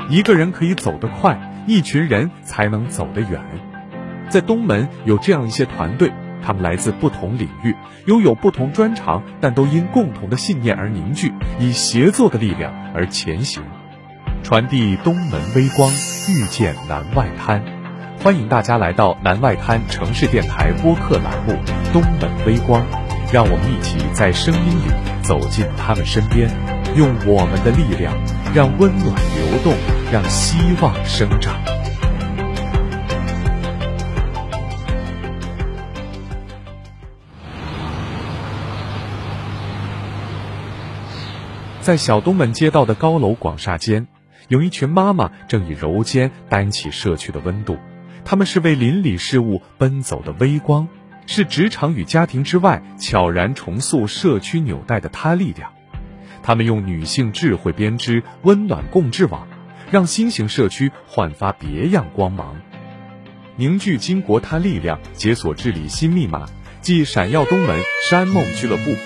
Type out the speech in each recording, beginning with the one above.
一个人可以走得快，一群人才能走得远。在东门有这样一些团队，他们来自不同领域，拥有不同专长，但都因共同的信念而凝聚，以协作的力量而前行，传递东门微光，遇见南外滩。欢迎大家来到南外滩城市电台播客栏目《东门微光》，让我们一起在声音里走进他们身边，用我们的力量，让温暖流动，让希望生长。在小东门街道的高楼广厦间，有一群妈妈正以柔肩担起社区的温度。她们是为邻里事务奔走的微光，是职场与家庭之外悄然重塑社区纽带的她力量。她们用女性智慧编织温暖共治网，让新型社区焕发别样光芒。凝聚巾帼她力量，解锁治理新密码，即闪耀东门山梦俱乐部。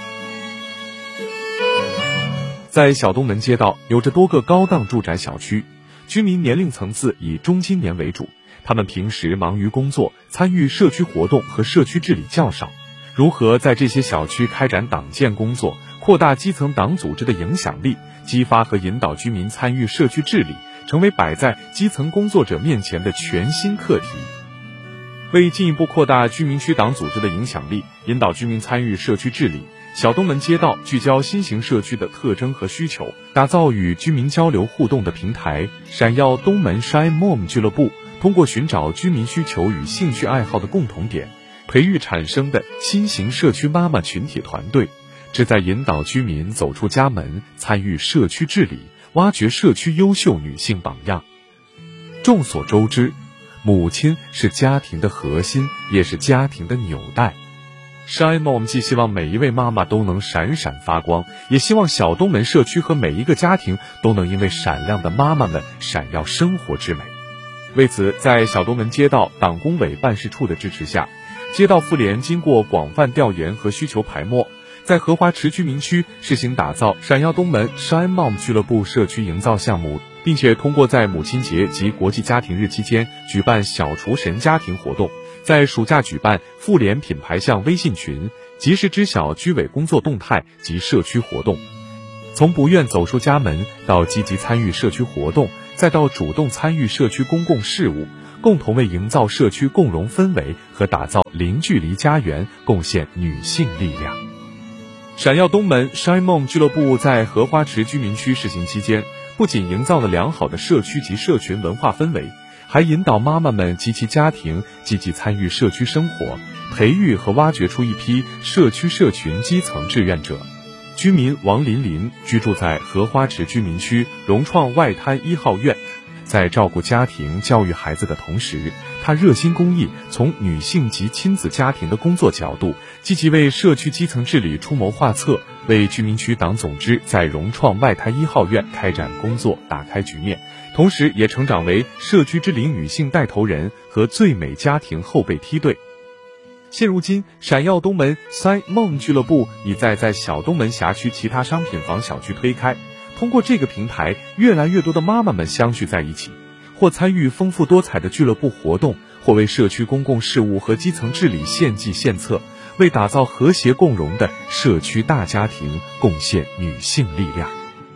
在小东门街道有着多个高档住宅小区，居民年龄层次以中青年为主，他们平时忙于工作，参与社区活动和社区治理较少。如何在这些小区开展党建工作，扩大基层党组织的影响力，激发和引导居民参与社区治理，成为摆在基层工作者面前的全新课题。为进一步扩大居民区党组织的影响力，引导居民参与社区治理，小东门街道聚焦新型社区的特征和需求，打造与居民交流互动的平台。闪耀东门 Shine Mom 俱乐部通过寻找居民需求与兴趣爱好的共同点，培育产生的新型社区妈妈群体团队，旨在引导居民走出家门，参与社区治理，挖掘社区优秀女性榜样。众所周知，母亲是家庭的核心，也是家庭的纽带。Shine Mom 既希望每一位妈妈都能闪闪发光，也希望小东门社区和每一个家庭都能因为闪亮的妈妈们闪耀生活之美。为此，在小东门街道党工委办事处的支持下，街道妇联经过广泛调研和需求排摸，在荷花池居民区试行打造闪耀东门 Shine Mom 俱乐部社区营造项目，并且通过在母亲节及国际家庭日期间举办小厨神家庭活动，在暑假举办妇联品牌项微信群，及时知晓居委工作动态及社区活动。从不愿走出家门到积极参与社区活动，再到主动参与社区公共事务，共同为营造社区共融氛围和打造零距离家园贡献女性力量。闪耀东门 Shine Mom 俱乐部在荷花池居民区试行期间，不仅营造了良好的社区及社群文化氛围，还引导妈妈们及其家庭积极参与社区生活，培育和挖掘出一批社区社群基层志愿者。居民王琳琳居住在荷花池居民区融创外滩1号院，在照顾家庭、教育孩子的同时，她热心公益，从女性及亲子家庭的工作角度，积极为社区基层治理出谋划策，为居民区党总支在融创外滩1号院开展工作打开局面，同时也成长为社区治理女性带头人和最美家庭后备梯队。现如今，闪耀东门 Shine Mom 俱乐部已在小东门辖区其他商品房小区推开。通过这个平台，越来越多的妈妈们相聚在一起，或参与丰富多彩的俱乐部活动，或为社区公共事务和基层治理献计献策，为打造和谐共融的社区大家庭贡献女性力量。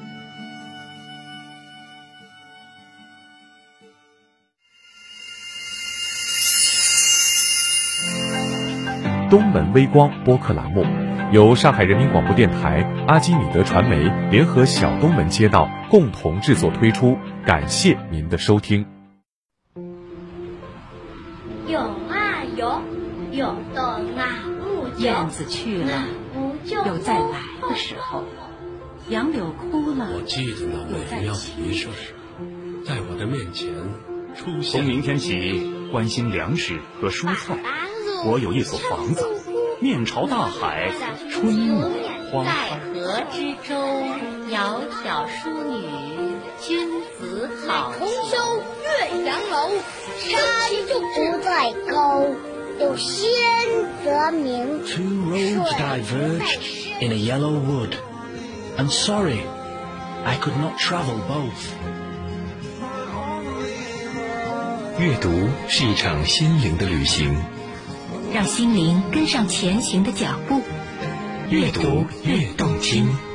东门微光播客栏目由上海人民广播电台、阿基米德传媒联合小东门街道共同制作推出，感谢您的收听。 有啊有，有的啊燕子去了，有再来的时候；杨柳枯了， 我记得那美妙的一瞬，在我的面前出现。 从明天起，关心粮食和蔬菜。我有一所房子，面朝大海，春暖花开。 在河之洲，窈窕淑女，君子好逑。通宵岳阳楼，山就不在高，有仙则名。 Two roads diverged in a yellow wood, and sorry, I could not travel both. 阅读是一场心灵的旅行， 让心灵跟上前行的脚步。 越读越动听。